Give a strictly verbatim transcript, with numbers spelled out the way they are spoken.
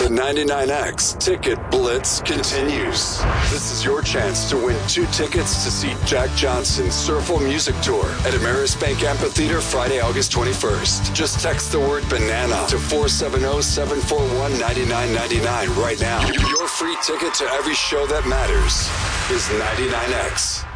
The ninety-nine X Ticket Blitz continues. This is your chance to win two tickets to see Jack Johnson's Surfle Music Tour at Ameris Bank Amphitheater Friday, August twenty-first. Just text the word banana to four seven zero, seven four one, nine nine nine nine right now. Your free ticket to every show that matters is ninety-nine X.